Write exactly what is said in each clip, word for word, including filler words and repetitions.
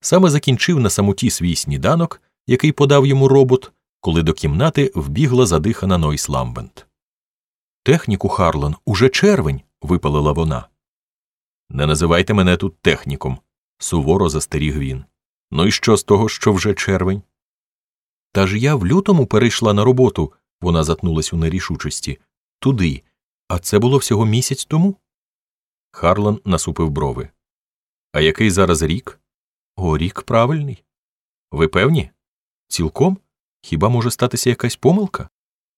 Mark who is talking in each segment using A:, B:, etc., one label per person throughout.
A: саме закінчив на самоті свій сніданок, який подав йому робот, коли до кімнати вбігла задихана Нойс Ламбент. «Техніку, Харлан, уже червень!» – випалила вона. «Не називайте мене тут техніком», – суворо застеріг він. «Ну і що з того, що вже червень?» «Та ж я в лютому перейшла на роботу», – вона затнулась у нерішучості. «Туди. А це було всього місяць тому?» Харлан насупив брови. «А який зараз рік?» «О, рік правильний». «Ви певні?» «Цілком? Хіба може статися якась помилка?»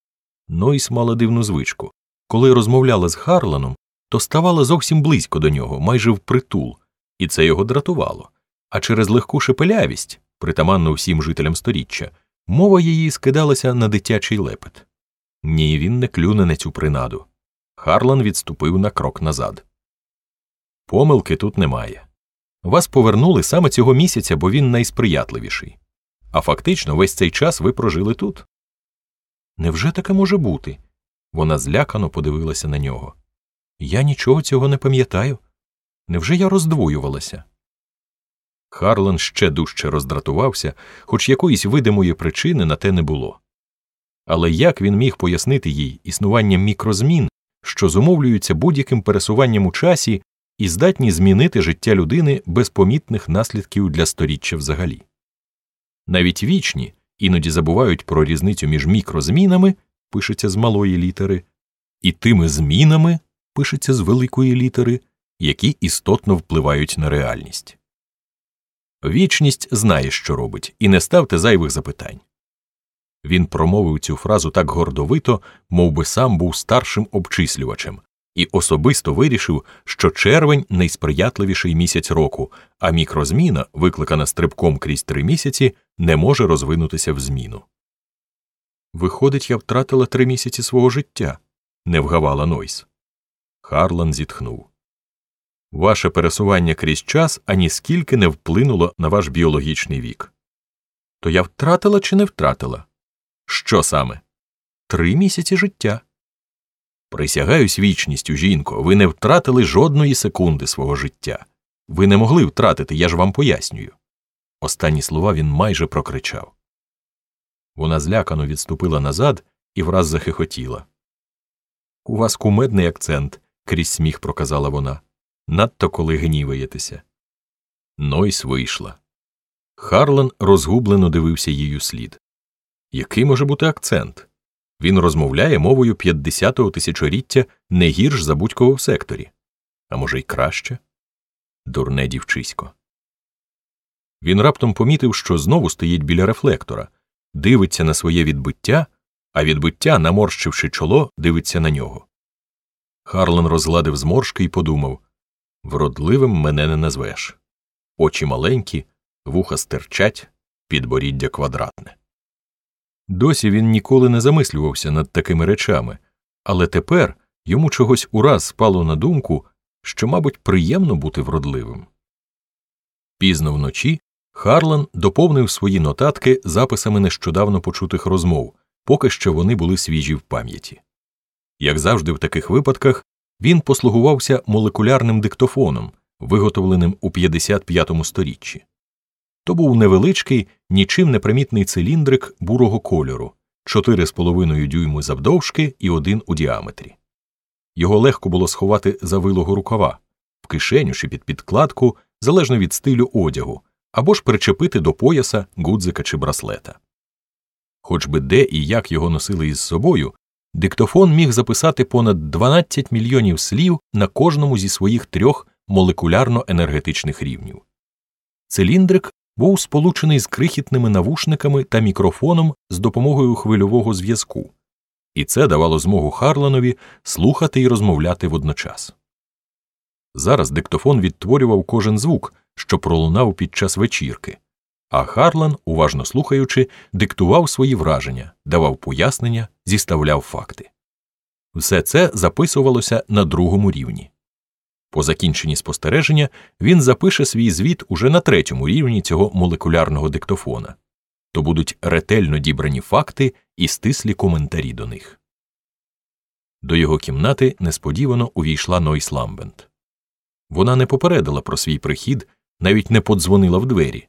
A: Нойс мала дивну звичку. Коли розмовляла з Харланом, то ставала зовсім близько до нього, майже впритул, і це його дратувало. А через легку шепелявість, притаманну всім жителям сторіччя, мова її скидалася на дитячий лепет. Ні, він не клюне на цю принаду. Харлан відступив на крок назад. «Помилки тут немає. Вас повернули саме цього місяця, бо він найсприятливіший. А фактично весь цей час ви прожили тут». «Невже таке може бути?» Вона злякано подивилася на нього. «Я нічого цього не пам'ятаю. Невже я роздвоювалася?» Харлан ще дужче роздратувався, хоч якоїсь видимої причини на те не було. Але як він міг пояснити їй існування мікрозмін, що зумовлюються будь-яким пересуванням у часі і здатні змінити життя людини без помітних наслідків для сторіччя взагалі? Навіть вічні іноді забувають про різницю між мікрозмінами, пишеться з малої літери, і тими змінами, пишеться з великої літери, які істотно впливають на реальність. Вічність знає, що робить, і не ставте зайвих запитань. Він промовив цю фразу так гордовито, мов би сам був старшим обчислювачем, і особисто вирішив, що червень – найсприятливіший місяць року, а мікрозміна, викликана стрибком крізь три місяці, не може розвинутися в зміну. «Виходить, я втратила три місяці свого життя», – не вгавала Нойс. Харлан зітхнув. «Ваше пересування крізь час аніскільки не вплинуло на ваш біологічний вік». «То я втратила чи не втратила?» «Що саме?» «Три місяці життя». «Присягаюсь вічністю, жінко, ви не втратили жодної секунди свого життя. Ви не могли втратити, я ж вам пояснюю». Останні слова він майже прокричав. Вона злякано відступила назад і враз захихотіла. «У вас кумедний акцент», – крізь сміх проказала вона. «Надто коли гніваєтеся». Нойс вийшла. Харлан розгублено дивився їй услід. Який може бути акцент? Він розмовляє мовою п'ятдесятого тисячоліття не гірш за будь-кого в секторі. А може й краще? Дурне дівчисько. Він раптом помітив, що знову стоїть біля рефлектора, дивиться на своє відбиття, а відбиття, наморщивши чоло, дивиться на нього. Харлан розгладив зморшки і подумав: вродливим мене не назвеш. Очі маленькі, вуха стирчать, підборіддя квадратне. Досі він ніколи не замислювався над такими речами, але тепер йому чогось ураз спало на думку, що, мабуть, приємно бути вродливим. Пізно вночі Харлан доповнив свої нотатки записами нещодавно почутих розмов, поки що вони були свіжі в пам'яті. Як завжди в таких випадках, він послугувався молекулярним диктофоном, виготовленим у п'ятдесят п'ятому сторіччі. То був невеличкий, нічим не примітний циліндрик бурого кольору, чотири з половиною дюйми завдовжки і один у діаметрі. Його легко було сховати за вилого рукава, в кишеню чи під підкладку, залежно від стилю одягу, або ж причепити до пояса, гудзика чи браслета. Хоч би де і як його носили із собою, диктофон міг записати понад дванадцять мільйонів слів на кожному зі своїх трьох молекулярно-енергетичних рівнів. Циліндрик був сполучений з крихітними навушниками та мікрофоном з допомогою хвильового зв'язку, і це давало змогу Харланові слухати і розмовляти водночас. Зараз диктофон відтворював кожен звук, що пролунав під час вечірки, а Харлан, уважно слухаючи, диктував свої враження, давав пояснення, зіставляв факти. Все це записувалося на другому рівні. По закінченні спостереження він запише свій звіт уже на третьому рівні цього молекулярного диктофона. То будуть ретельно дібрані факти і стислі коментарі до них. До його кімнати несподівано увійшла Нойс Ламбент. Вона не попередила про свій прихід, навіть не подзвонила в двері,